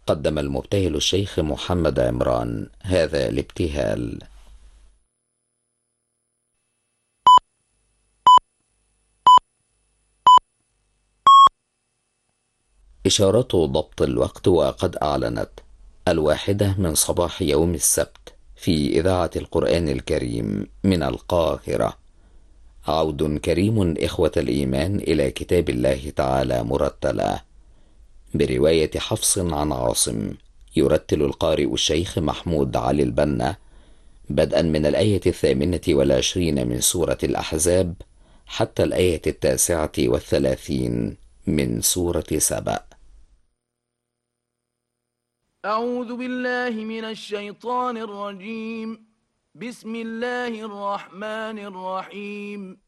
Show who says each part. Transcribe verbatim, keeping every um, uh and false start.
Speaker 1: قدم المبتهل الشيخ محمد عمران هذا الابتهال. إشارات ضبط الوقت وقد أعلنت الواحدة من صباح يوم السبت في إذاعة القرآن الكريم من القاهرة. عود كريم إخوة الإيمان إلى كتاب الله تعالى مرتلا برواية حفص عن عاصم. يرتل القارئ الشيخ محمود علي البنا بدءا من الآية الثامنة والعشرين من سورة الأحزاب حتى الآية التاسعة والثلاثين من سورة سبأ.
Speaker 2: أعوذ بالله من الشيطان الرجيم. بسم الله الرحمن الرحيم.